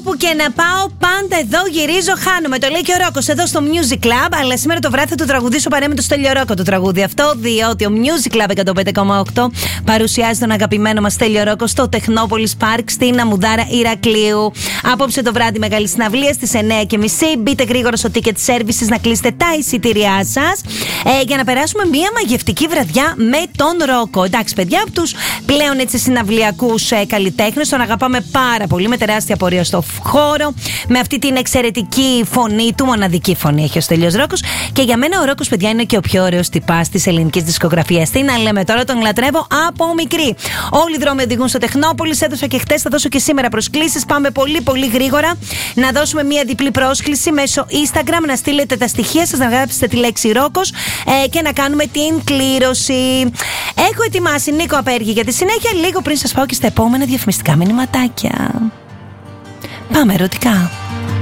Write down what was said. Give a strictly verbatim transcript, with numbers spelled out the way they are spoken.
Όπου και να πάω, πάντα εδώ γυρίζω, χάνομαι. Το λέει και ο Ρόκος εδώ στο Music Club. Αλλά σήμερα το βράδυ θα το τραγουδήσω παρέα με το Στέλιο Ρόκο το τραγούδι αυτό. Διότι ο Music Club εκατόν πέντε κόμμα οκτώ παρουσιάζει τον αγαπημένο μας Στέλιο Ρόκο στο Technopolis Park στην Αμμουδάρα Ηρακλείου. Απόψε το βράδυ μεγάλη συναυλία στις εννιά και μισή. Μπείτε γρήγορα στο Ticket Services να κλείσετε τα εισιτήριά σας ε, για να περάσουμε μια μαγευτική βραδιά με τον Ρόκο. Εντάξει, παιδιά, από τους πλέον έτσι συναυλιακούς ε, καλλιτέχνες, τον αγαπάμε πάρα πολύ, με τεράστια πορεία στο χώρο, με αυτή την εξαιρετική φωνή του, μοναδική φωνή έχει ο Στέλιος Ρόκος. Και για μένα ο Ρόκος, παιδιά, είναι και ο πιο ωραίος τυπάς της ελληνικής δισκογραφίας. Τι να λέμε τώρα, τον λατρεύω από μικρή. Όλοι οι δρόμοι οδηγούν στο Technopolis. Έδωσα και χτες, θα δώσω και σήμερα προσκλήσεις. Πάμε πολύ πολύ γρήγορα να δώσουμε μια διπλή πρόσκληση μέσω Instagram, να στείλετε τα στοιχεία σας, να γράψετε τη λέξη Ρόκος ε, και να κάνουμε την κλήρωση. Έχω ετοιμάσει Νίκο Απέργη για τη συνέχεια, λίγο πριν σας πάω και στα επόμενα διαφημιστικά μηνυματάκια. Πάμε ερωτικά.